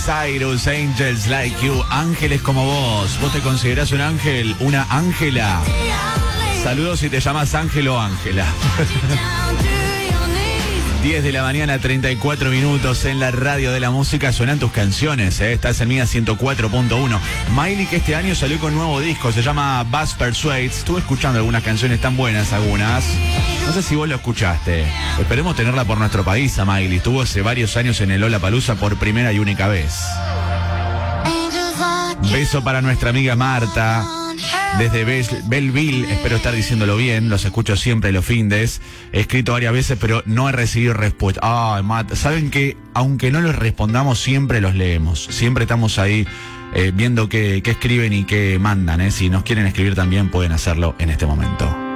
Cyrus, Angels Like You, ángeles como vos. ¿Vos te considerás un ángel, una ángela? Saludos si te llamas Ángel o Ángela. 10 de la mañana, 34 minutos en la radio de la música. Suenan tus canciones, Estás en Mía 104.1. Miley, que este año salió con un nuevo disco, se llama Buzz Persuades. Estuve escuchando algunas canciones tan buenas, algunas. No sé si vos lo escuchaste. Esperemos tenerla por nuestro país a Miley. Estuvo hace varios años en el Lollapalooza por primera y única vez. Beso para nuestra amiga Marta. Desde Belleville, espero estar diciéndolo bien, los escucho siempre los findes. He escrito varias veces, pero no he recibido respuesta. Ay, Marta, saben que aunque no los respondamos, siempre los leemos. Siempre estamos ahí viendo qué escriben y qué mandan. Si nos quieren escribir también pueden hacerlo en este momento.